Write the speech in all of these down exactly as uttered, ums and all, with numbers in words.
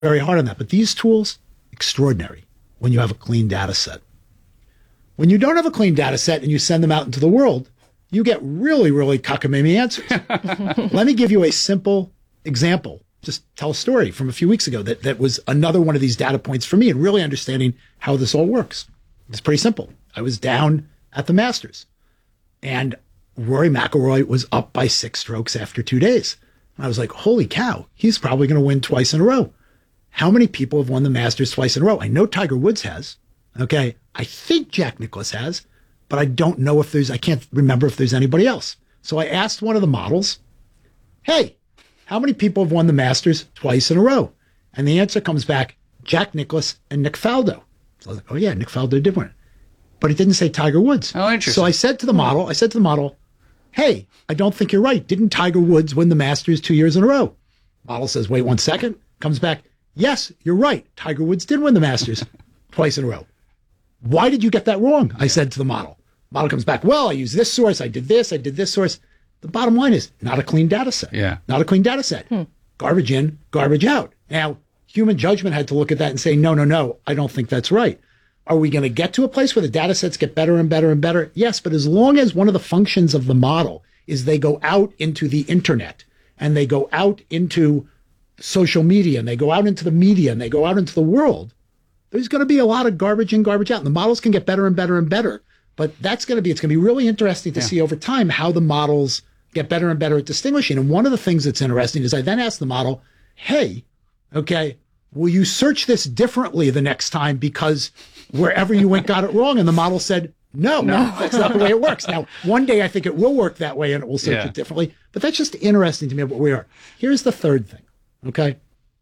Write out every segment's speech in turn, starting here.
very hard on that. But these tools, extraordinary when you have a clean data set. When you don't have a clean data set and you send them out into the world, you get really, really cockamamie answers. Let me give you a simple example. Just tell a story from a few weeks ago that, that was another one of these data points for me and really understanding how this all works. It's pretty simple. I was down at the Masters and Rory McIlroy was up by six strokes after two days. And I was like, holy cow, he's probably going to win twice in a row. How many people have won the Masters twice in a row? I know Tiger Woods has. Okay. I think Jack Nicklaus has, but I don't know if there's, I can't remember if there's anybody else. So I asked one of the models, hey, how many people have won the Masters twice in a row? And the answer comes back, Jack Nicklaus and Nick Faldo. So I was like, oh yeah, Nick Faldo did win it. But it didn't say Tiger Woods. Oh, interesting. So I said to the model, I said to the model, hey, I don't think you're right. Didn't Tiger Woods win the Masters two years in a row? Model says, wait one second. Comes back, yes, you're right. Tiger Woods did win the Masters twice in a row. Why did you get that wrong? I said to the model. Model comes back, well, I used this source. I did this. I did this source. The bottom line is not a clean data set. Yeah. Not a clean data set. Hmm. Garbage in, garbage out. Now, human judgment had to look at that and say, no, no, no, I don't think that's right. Are we going to get to a place where the data sets get better and better and better? Yes, but as long as one of the functions of the model is they go out into the internet and they go out into social media and they go out into the media and they go out into the world, there's going to be a lot of garbage in, garbage out. And the models can get better and better and better. But that's going to be, it's going to be really interesting to yeah. see over time how the models get better and better at distinguishing. And one of the things that's interesting is I then asked the model, hey, okay, will you search this differently the next time because wherever you went got it wrong? And the model said, no, no, that's not the way it works. Now, one day I think it will work that way and it will search yeah. it differently. But that's just interesting to me about where we are. Here's the third thing, okay?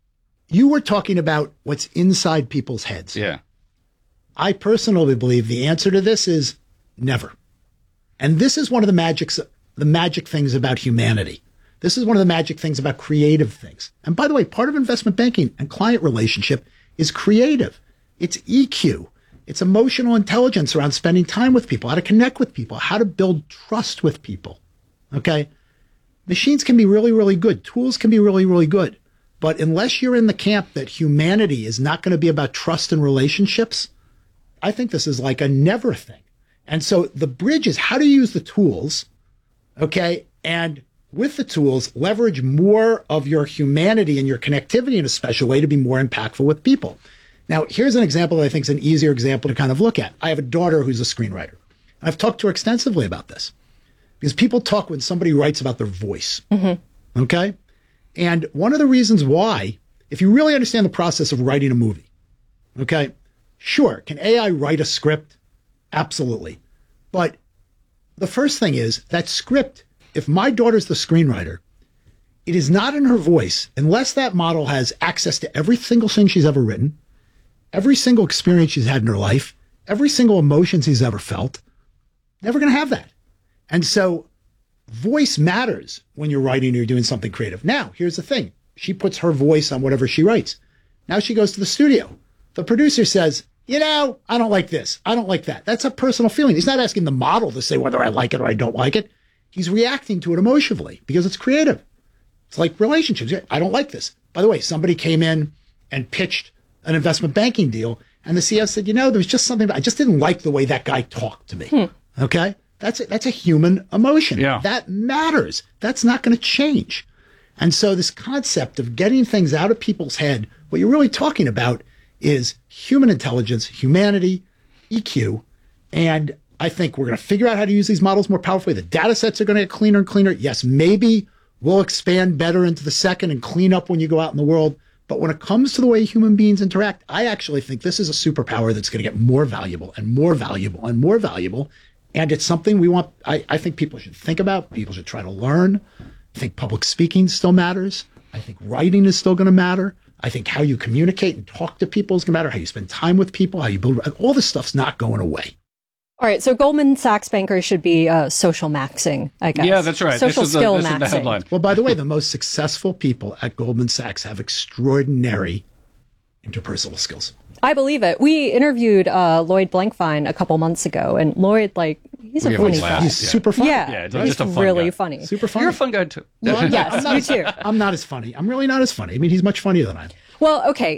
You were talking about what's inside people's heads. Yeah. I personally believe the answer to this is never. And this is one of the magics, the magic things about humanity. This is one of the magic things about creative things. And by the way, part of investment banking and client relationship is creative. It's E Q. It's emotional intelligence around spending time with people, how to connect with people, how to build trust with people. Okay? Machines can be really, really good. Tools can be really, really good. But unless you're in the camp that humanity is not going to be about trust and relationships, I think this is like a never thing. And so the bridge is how to use the tools, okay, and with the tools, leverage more of your humanity and your connectivity in a special way to be more impactful with people. Now, here's an example that I think is an easier example to kind of look at. I have a daughter who's a screenwriter. I've talked to her extensively about this because people talk when somebody writes about their voice, mm-hmm. okay? And one of the reasons why, if you really understand the process of writing a movie, okay, sure, can A I write a script? Absolutely. But the first thing is that script, if my daughter's the screenwriter, it is not in her voice unless that model has access to every single thing she's ever written, every single experience she's had in her life, every single emotion she's ever felt. Never going to have that. And so voice matters when you're writing or you're doing something creative. Now, here's the thing. She puts her voice on whatever she writes. Now she goes to the studio. The producer says, you know, I don't like this. I don't like that. That's a personal feeling. He's not asking the model to say whether I like it or I don't like it. He's reacting to it emotionally because it's creative. It's like relationships. I don't like this. By the way, somebody came in and pitched an investment banking deal, and the C E O said, you know, there was just something, I just didn't like the way that guy talked to me. Hmm. Okay? That's a, that's a human emotion. Yeah. That matters. That's not going to change. And so this concept of getting things out of people's head, what you're really talking about is human intelligence, humanity, E Q. And I think we're going to figure out how to use these models more powerfully. The data sets are going to get cleaner and cleaner. Yes, maybe we'll expand better into the second and clean up when you go out in the world. But when it comes to the way human beings interact, I actually think this is a superpower that's going to get more valuable and more valuable and more valuable. And it's something we want, I, I think people should think about. People should try to learn. I think public speaking still matters. I think writing is still going to matter. I think how you communicate and talk to people is going to matter. How you spend time with people, how you build, all this stuff's not going away. All right, so Goldman Sachs bankers should be uh, social maxing, I guess. Yeah, that's right. Social this is skill the, this maxing. Is the headline. Well, by the way, the most successful people at Goldman Sachs have extraordinary interpersonal skills. I believe it. We interviewed uh, Lloyd Blankfein a couple months ago, and Lloyd, like, he's a We funny laugh. guy. He's Yeah. super funny. Yeah, Yeah, it's he's just a fun really guy. funny. Super funny. You're a fun guy, too. Yes, you too. I'm not as funny. I'm really not as funny. I mean, he's much funnier than I am. Well, okay.